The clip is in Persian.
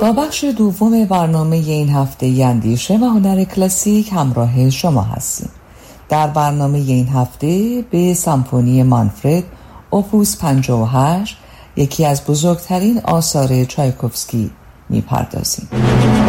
با بخش دوم برنامه این هفته اندیشه و هنر کلاسیک همراه شما هستیم. در برنامه این هفته به سمفونی مانفرد اپوس 58، یکی از بزرگترین آثار چایکوفسکی میپردازیم.